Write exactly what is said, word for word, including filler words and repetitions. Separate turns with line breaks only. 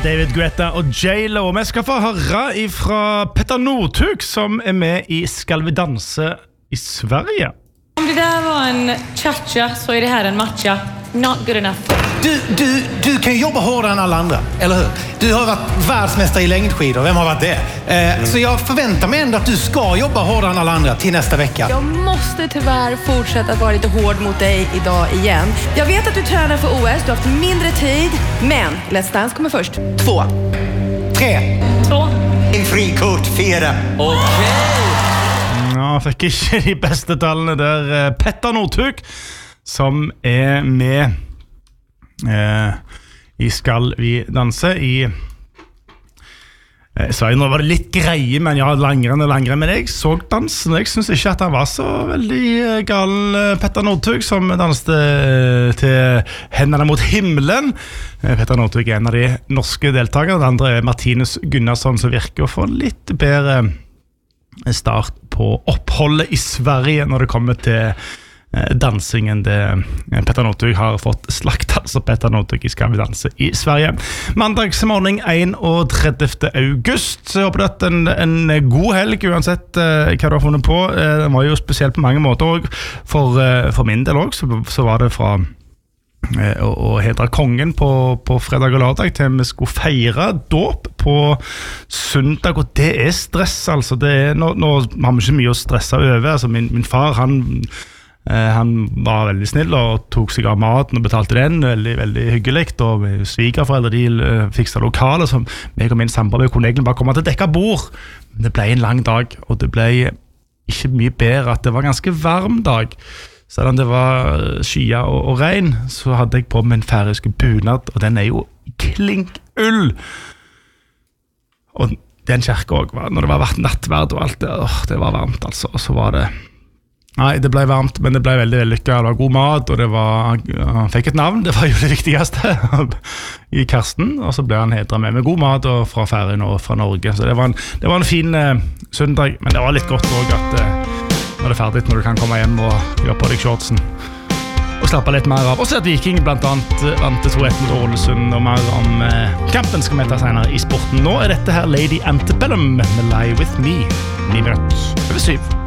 David Guetta og J-Lo. Vi skal få høre fra Petter Northug, som er med i Skal vi danse i Sverige.
Om det där var en cha-cha så är det här en matcha. Not good enough.
Du, du, du kan jobba hårdare än alla andra, eller hur? Du har varit världsmästare i längdskidor, vem har varit det? Eh, mm. Så jag förväntar mig ändå att du ska jobba hårdare än alla andra till nästa vecka.
Jag måste tyvärr fortsätta att vara lite hård mot dig idag igen. Jag vet att du tränar för O S, du har haft mindre tid, men Let's Dance kommer först. Två.
Tre.
Två.
En frikort, fyra.
Okej. Okay. Ja, fikk ikke de beste tallene der. Petter Northug, som er med eh, i Skal vi danse i eh, Sverige. Nå var det litt greie, men ja, langrenn og langrenn. Men jeg så dansen, jeg synes ikke at han var så veldig gal, Petter Northug, som danste til Hendene mot himmelen. Petter Northug er en av de norske deltakerne. Det andre er Martinus Gunnarsson, som virker å få litt bedre start på oppholdet i Sverige når det kommer til dansingen. Det Petter Northug har fått slakt, altså Petter Northug i Skal vi danse i Sverige. Mandagsmorgen trettiende august. Så jeg håper det er en, en god helg, uansett uh, hva du har funnet på. Uh, det var jo spesielt på mange måter også. For, uh, for min del også, så, så var det fra uh, å, å hedre kongen på, på fredag og lørdag til vi skulle feire dåp på søndag, og det er stress, altså. Det er, nå, nå har vi ikke mye å stresse over. Altså, min, min far, han Uh, han var veldig snill og tok seg av maten og betalte den, veldig, veldig hyggelig, og svigerforeldre de uh, fikset lokale, så jeg og min samboer kunne egentlig bare komme til dekka bord. Men det ble en lang dag, og det ble ikke mye bedre at det var en ganske varm dag. Selv om det var skyer og, og regn, så hadde jeg på min færøyske bunad, og den er jo klink ull. Og den kirke også, når det var vært nattverd og alt det, åh, det var varmt altså, og så var det Nei, det ble varmt, men det ble veldig vellykket. Det var god mat, og det var, han fikk et navn, det var jo det viktigste i Karsten, og så ble han hedret med med god mat og fra Færøyene og fra Norge. Så det var en, det var en fin eh, søndag, men det var litt godt også at eh, når det er ferdig, når du kan komme hjem og gjøre på deg shortsen og slappe litt mer av. Og så at Viking blant annet vant til to ett mot Ålesund, og mer om eh, kampen skal vi ta senere i sporten. Nå er dette her Lady Antebellum med Lie With Me, ni minutter over syv.